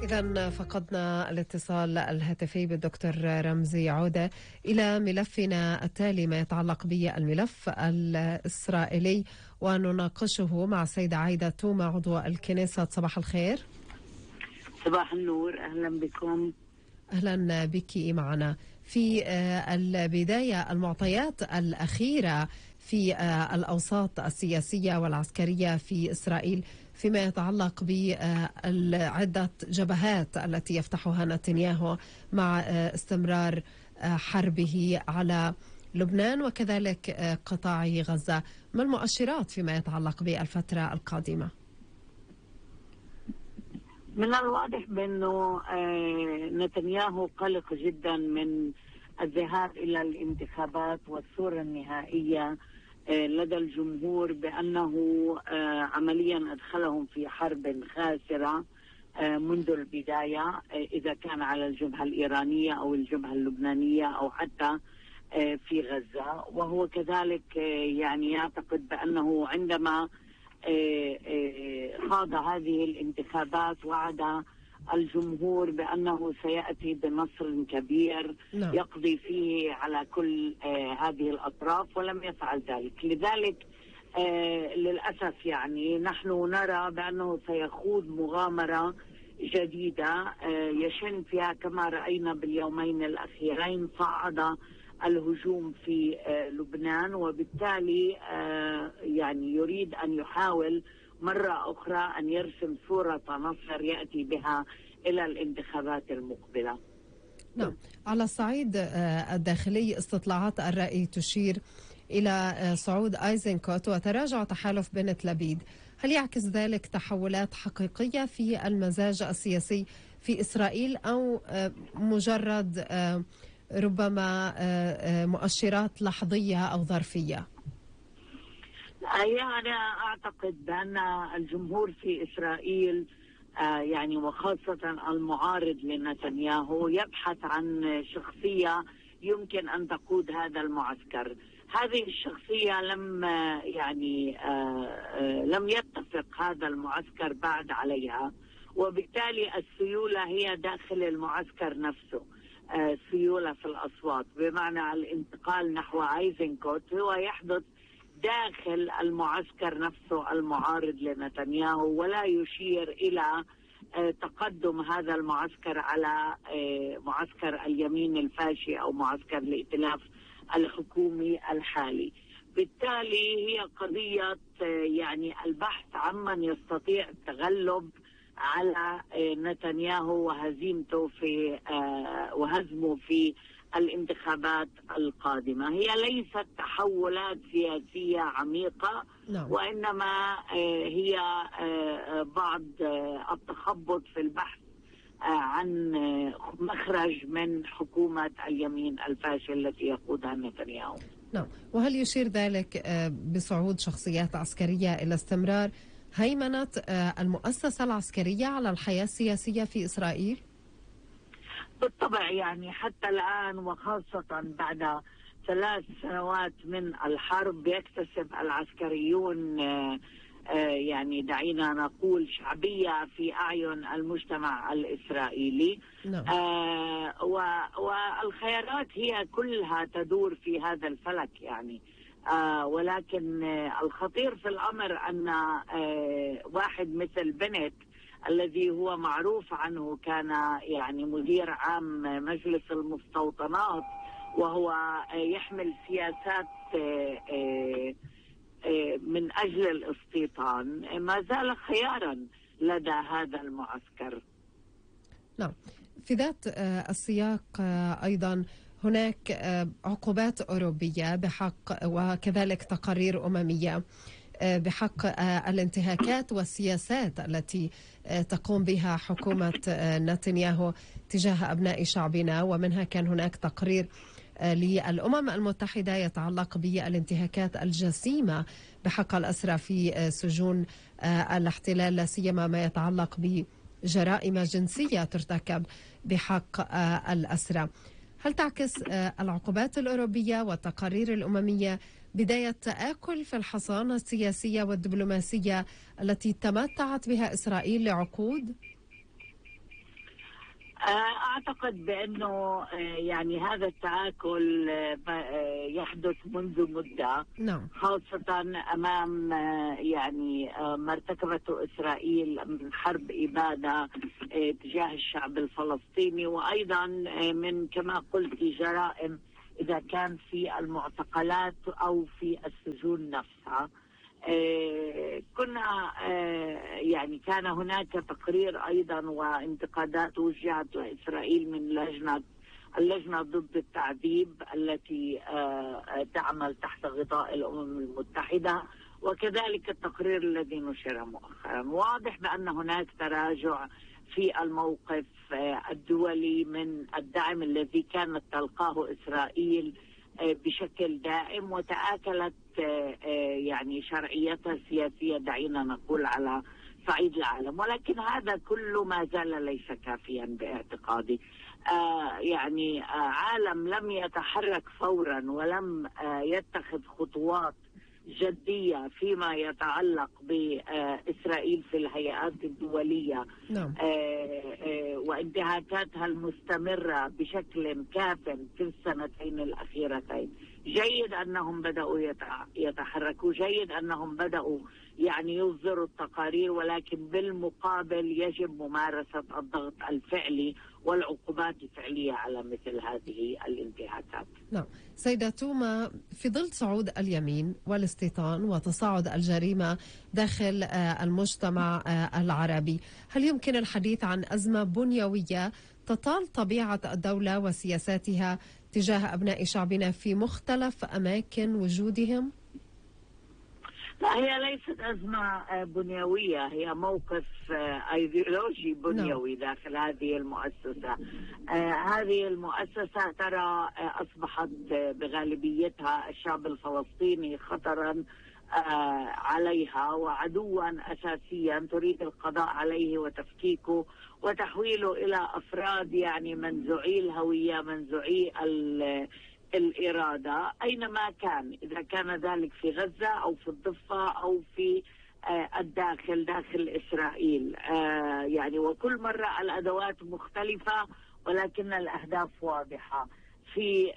إذا فقدنا الاتصال الهاتفي بالدكتور رمزي عودة إلى ملفنا التالي ما يتعلق بالملف الإسرائيلي، ونناقشه مع السيدة عايدة توما عضو الكنيسة. صباح الخير. صباح النور، أهلا بكم. أهلا بك معنا. في البداية، المعطيات الأخيرة في الأوساط السياسية والعسكرية في إسرائيل فيما يتعلق بعدة جبهات التي يفتحها نتنياهو مع استمرار حربه على لبنان وكذلك قطاع غزة، ما المؤشرات فيما يتعلق بالفترة القادمة؟ من الواضح بأنه نتنياهو قلق جدا من الذهاب إلى الانتخابات والصورة النهائية لدى الجمهور، بأنه عمليا أدخلهم في حرب خاسرة منذ البداية، إذا كان على الجبهة الإيرانية أو الجبهة اللبنانية أو حتى في غزة. وهو كذلك يعني يعتقد بأنه عندما خاض هذه الانتخابات وعد الجمهور بأنه سيأتي بنصر كبير يقضي فيه على كل هذه الأطراف، ولم يفعل ذلك. لذلك للأسف يعني نحن نرى بأنه سيخوض مغامرة جديدة يشن فيها كما رأينا باليومين الأخيرين صعد الهجوم في لبنان، وبالتالي يعني يريد أن يحاول مرة أخرى أن يرسم صورة نصر يأتي بها إلى الانتخابات المقبلة. نعم، على الصعيد الداخلي استطلاعات الرأي تشير إلى صعود أيزنكوت وتراجع تحالف بنت لبيد. هل يعكس ذلك تحولات حقيقية في المزاج السياسي في إسرائيل أو مجرد ربما مؤشرات لحظية أو ظرفية؟ يعني أعتقد بأن الجمهور في إسرائيل يعني وخاصة المعارض لنتنياهو يبحث عن شخصية يمكن أن تقود هذا المعسكر. هذه الشخصية لم يتفق هذا المعسكر بعد عليها، وبالتالي السيولة هي داخل المعسكر نفسه، سيولة في الأصوات، بمعنى الانتقال نحو أيزنكوت هو يحدث داخل المعسكر نفسه المعارض لنتنياهو، ولا يشير إلى تقدم هذا المعسكر على معسكر اليمين الفاشي أو معسكر الائتلاف الحكومي الحالي. بالتالي هي قضية يعني البحث عمن يستطيع التغلب على نتنياهو وهزيمته وهزمه في الانتخابات القادمة. هي ليست تحولات سياسية عميقة، وإنما هي بعض التخبط في البحث عن مخرج من حكومة اليمين الفاشل التي يقودها نتنياهو. نعم، وهل يشير ذلك بصعود شخصيات عسكرية إلى استمرار هيمنة المؤسسة العسكرية على الحياة السياسية في إسرائيل؟ بالطبع، يعني حتى الآن وخاصة بعد 3 سنوات من الحرب يكتسب العسكريون يعني دعينا نقول شعبية في أعين المجتمع الإسرائيلي. والخيارات هي كلها تدور في هذا الفلك يعني. ولكن الخطير في الأمر أن واحد مثل بنت الذي هو معروف عنه كان يعني مدير عام مجلس المستوطنات، وهو يحمل سياسات من أجل الاستيطان، ما زال خيارا لدى هذا المعسكر. نعم، في ذات السياق أيضا هناك عقوبات أوروبية بحق وكذلك تقارير أممية بحق الانتهاكات والسياسات التي تقوم بها حكومة نتنياهو تجاه أبناء شعبنا، ومنها كان هناك تقرير للأمم المتحدة يتعلق بالانتهاكات الجسيمة بحق الأسرى في سجون الاحتلال، لا سيما ما يتعلق بجرائم جنسية ترتكب بحق الأسرى. هل تعكس العقوبات الأوروبية والتقارير الأممية بداية تآكل في الحصانة السياسية والدبلوماسية التي تمتعت بها إسرائيل لعقود؟ أعتقد بأنه يعني هذا التآكل يحدث منذ مدة. نعم. خاصة أمام يعني ما ارتكبته إسرائيل من حرب إبادة تجاه الشعب الفلسطيني، وأيضا من كما قلت جرائم إذا كان في المعتقلات أو في السجون نفسها. كنا يعني كان هناك تقرير أيضا وانتقادات وجهت لإسرائيل من اللجنة ضد التعذيب التي تعمل تحت غطاء الأمم المتحدة، وكذلك التقرير الذي نشر مؤخرا. واضح بأن هناك تراجع في الموقف الدولي من الدعم الذي كانت تلقاه إسرائيل بشكل دائم، وتآكلت يعني شرعيتها السياسية دعينا نقول على صعيد العالم. ولكن هذا كله ما زال ليس كافيا باعتقادي. يعني عالم لم يتحرك فورا ولم يتخذ خطوات جدية فيما يتعلق بإسرائيل في الهيئات الدولية. نعم. وانتهاكاتها المستمرة بشكل كاف في السنتين الأخيرتين. جيد أنهم بدأوا يتحركوا، جيد أنهم بدأوا يعني يصدروا التقارير، ولكن بالمقابل يجب ممارسة الضغط الفعلي والعقوبات الفعلية على مثل هذه الانتهاكات. نعم. سيدة توما، في ظل صعود اليمين والاستيطان وتصاعد الجريمة داخل المجتمع العربي، هل يمكن الحديث عن أزمة بنيوية تطال طبيعة الدولة وسياساتها تجاه أبناء شعبنا في مختلف أماكن وجودهم؟ لا، هي ليست أزمة بنيوية، هي موقف أيديولوجي بنيوي داخل هذه المؤسسة. هذه المؤسسة ترى أصبحت بغالبيتها الشعب الفلسطيني خطرا عليها وعدوا أساسيا تريد القضاء عليه وتفكيكه وتحويله إلى أفراد يعني منزوعي الهوية، منزوعي الإرادة أينما كان، إذا كان ذلك في غزة أو في الضفة أو في الداخل داخل إسرائيل. يعني وكل مرة الأدوات مختلفة ولكن الأهداف واضحة. في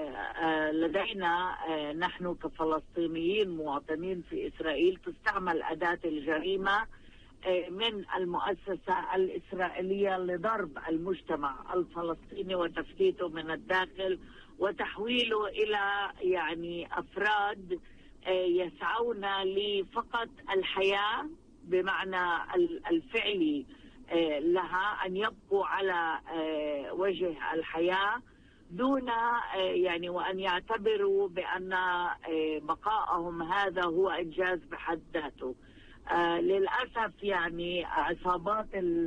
لدينا نحن كفلسطينيين مواطنين في إسرائيل تستعمل أداة الجريمة من المؤسسة الإسرائيلية لضرب المجتمع الفلسطيني وتفتيته من الداخل وتحويله إلى يعني أفراد يسعون لفقط الحياة بمعنى الفعلي لها، أن يبقوا على وجه الحياة دون يعني وأن يعتبروا بأن بقائهم هذا هو إنجاز بحد ذاته. للأسف يعني عصابات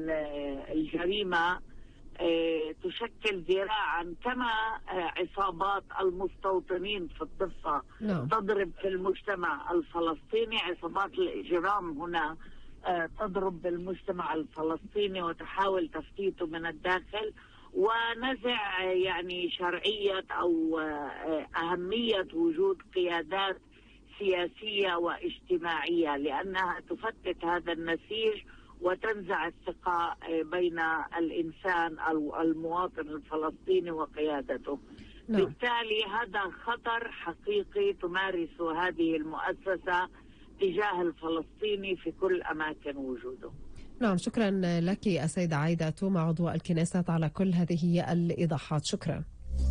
الجريمة تشكل ذراعا كما عصابات المستوطنين في الضفة تضرب في المجتمع الفلسطيني. عصابات الإجرام هنا تضرب بالمجتمع الفلسطيني وتحاول تفتيته من الداخل ونزع يعني شرعية أو أهمية وجود قيادات سياسية واجتماعية، لأنها تفتت هذا النسيج وتنزع الثقة بين الإنسان أو المواطن الفلسطيني وقيادته. بالتالي هذا خطر حقيقي تمارس هذه المؤسسة تجاه الفلسطيني في كل أماكن وجوده. نعم، شكرا لك السيدة عايدة توما عضو الكنيست على كل هذه الإيضاحات. شكرا.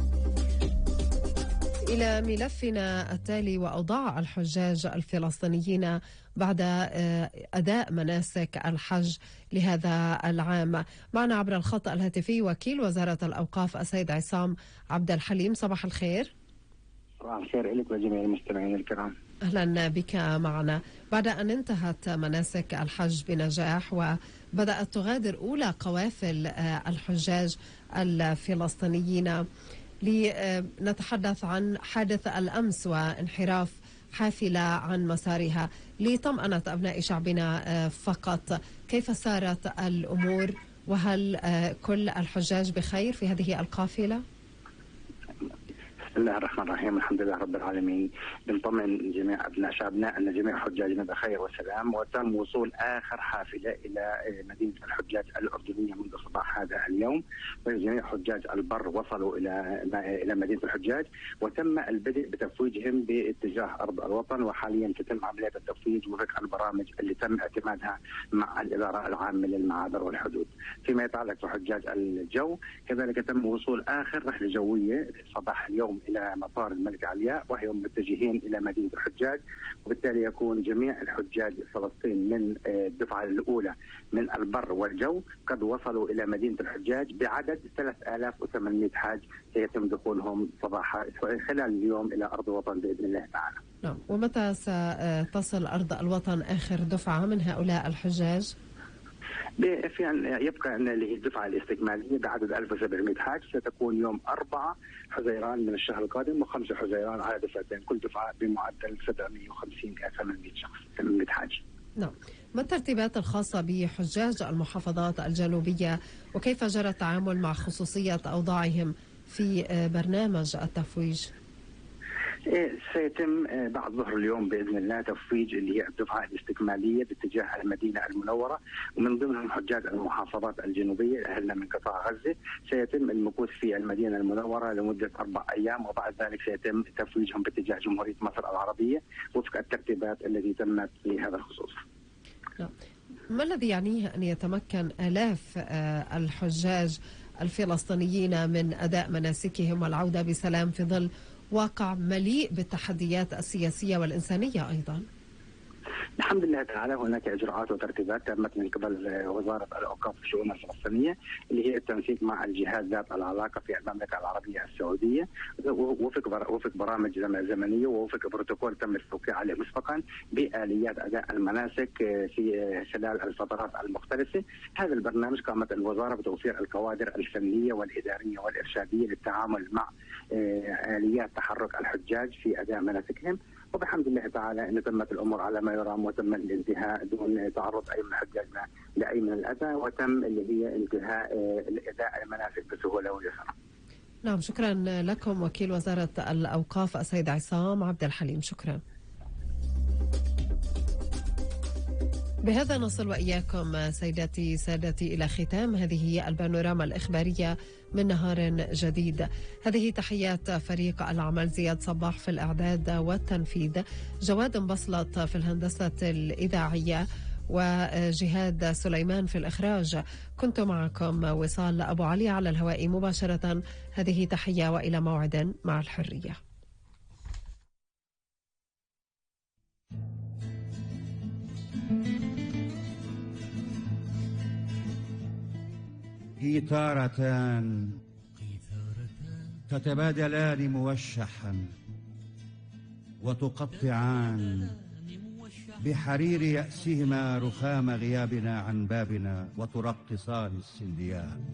إلى ملفنا التالي وأوضاع الحجاج الفلسطينيين بعد أداء مناسك الحج لهذا العام. معنا عبر الخط الهاتفي وكيل وزارة الأوقاف السيد عصام عبد الحليم. صباح الخير. صباح الخير لك وجميع المستمعين الكرام. أهلا بك معنا. بعد أن انتهت مناسك الحج بنجاح وبدأت تغادر أولى قوافل الحجاج الفلسطينيين، لنتحدث عن حادث الأمس وانحراف حافلة عن مسارها لطمأنة أبناء شعبنا فقط. كيف سارت الأمور وهل كل الحجاج بخير في هذه القافلة؟ الله الرحمن الرحيم. الحمد لله رب العالمين. بنطمن جميع ابناء شعبنا ان جميع حجاجنا بخير وسلام، وتم وصول اخر حافله الى مدينه الحجاج الاردنيه منذ صباح هذا اليوم. جميع حجاج البر وصلوا الى مدينه الحجاج، وتم البدء بتفويجهم باتجاه ارض الوطن، وحاليا تتم عمليه التفويج وفق البرامج اللي تم اعتمادها مع الاداره العامه للمعابر والحدود. فيما يتعلق بحجاج الجو، كذلك تم وصول اخر رحله جويه صباح اليوم الى مطار الملكه علياء، وهم متجهين الى مدينه الحجاج، وبالتالي يكون جميع الحجاج فلسطين من الدفعه الاولى من البر والجو قد وصلوا الى مدينه الحجاج بعدد 3800 حاج سيتم دخولهم صباح خلال اليوم الى ارض الوطن باذن الله تعالى. نعم، ومتى ستصل ارض الوطن اخر دفعه من هؤلاء الحجاج؟ يبقى ان اللي هي الدفعه الاستكماليه بعدد 1700 حاج ستكون يوم 4 حزيران من الشهر القادم، و5 حزيران على دفعتين، كل دفعه بمعدل 750 الى 800 شخص 800 حاج. نعم، ما الترتيبات الخاصه بحجاج المحافظات الجنوبيه، وكيف جرى التعامل مع خصوصيه اوضاعهم في برنامج التفويج؟ سيتم بعد ظهر اليوم باذن الله تفويج اللي هي الدفعه الاستكماليه باتجاه المدينه المنوره، ومن ضمنهم حجاج المحافظات الجنوبيه اهلنا من قطاع غزه. سيتم المكوث في المدينه المنوره لمده 4 ايام، وبعد ذلك سيتم تفويجهم باتجاه جمهوريه مصر العربيه وفق الترتيبات التي تمت في هذا الخصوص. ما الذي يعنيه ان يتمكن آلاف الحجاج الفلسطينيين من اداء مناسكهم والعوده بسلام في ظل واقع مليء بالتحديات السياسية والإنسانية أيضا؟ الحمد لله تعالى هناك إجراءات وترتيبات تمت من قبل وزارة الأوقاف والشؤون الفلسطينية، اللي هي التنسيق مع الجهات ذات العلاقة في المملكة العربية السعودية وفق برامج زمنية ووفق بروتوكول تم التوقيع عليه مسبقا بآليات أداء المناسك في خلال الفترات المختلفة. هذا البرنامج قامت الوزارة بتوفير الكوادر الفنية والإدارية والإرشادية للتعامل مع آليات تحرك الحجاج في أداء مناسكهم، وبحمد الله تعالى ان تمت الامور على ما يرام وتم الانتهاء دون تعرض اي من حجاجنا لاي من الاذى، وتم اللي هي انتهاء الاداء المناسك بسهوله ويسر. نعم، شكرا لكم وكيل وزاره الاوقاف السيد عصام عبد الحليم، شكرا. بهذا نصل وإياكم سيداتي سادتي إلى ختام هذه هي البانوراما الإخبارية من نهار جديد. هذه تحيات فريق العمل: زياد صباح في الإعداد والتنفيذ، جواد بصلت في الهندسة الإذاعية، وجهاد سليمان في الإخراج. كنت معكم وصال أبو علي على الهواء مباشرة. هذه تحية وإلى موعد مع الحرية. قيثارتان تتبادلان موشحا وتقطعان بحرير يأسهما رخام غيابنا عن بابنا، وترقصان السنديان.